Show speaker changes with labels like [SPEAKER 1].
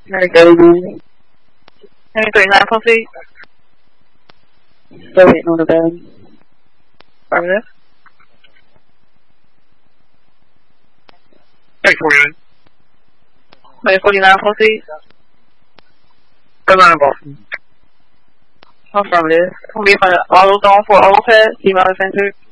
[SPEAKER 1] There goes in. 39, proceed. Still waiting on the bed. Affirmative.
[SPEAKER 2] 49.
[SPEAKER 1] 49, proceed.
[SPEAKER 2] 39 Boston.
[SPEAKER 1] Affirmative. Gonna be for auto zone for auto pad, T-minus enter.